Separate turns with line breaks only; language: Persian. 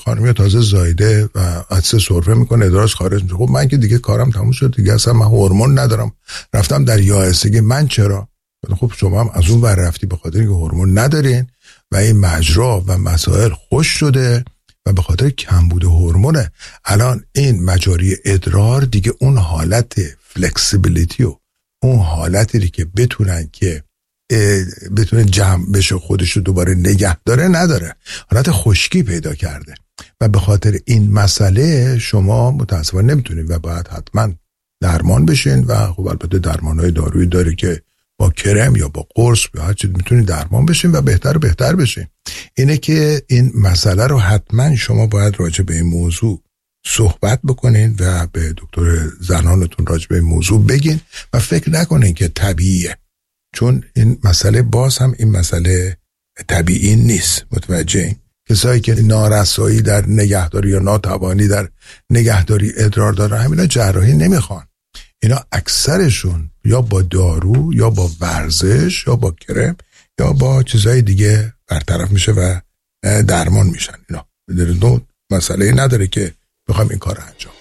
خانمی تازه زایده و عدسه سرفه میکنه، ادراش خارج میشه. خب من که دیگه کارم تموم شد دیگه، اصلا من هورمون ندارم، رفتم در یائسگی. من چرا؟ خب شما هم از اون ور رفتی به خاطر اینکه هورمون ندارین و این مجرا و مسائل خوش شده و به خاطر کمبود هورمونه. الان این مجاری ادرار دیگه اون حالت فلکسیبیلیتی و اون حالتی که بتونه جمع بشه خودش رو دوباره نگه داره نداره، حالت خشکی پیدا کرده و به خاطر این مسئله شما متاسفانه نمیتونید و باید حتما درمان بشین. و خب البته درمانهای دارویی داره که با کرم یا با قرص یا هر چیز میتونید درمان بشین و بهتر و بهتر بشین. اینه که این مسئله رو حتما شما باید راجع به این موضوع صحبت بکنین و به دکتر زنانتون راجع به این موضوع بگین و فکر نکنین که طبیعیه، چون این مسئله باز هم این مسئله طبیعی نیست. متوجه؟ کسایی که نارسایی در نگهداری یا ناتوانی در نگهداری ادرار دارن همینا جراحی نمیخوان. اینا اکثرشون یا با دارو یا با ورزش یا با کرم یا با چیزهای دیگه برطرف میشه و درمان میشن. اینا دو مسئله نداره که بخوام این کار انجام.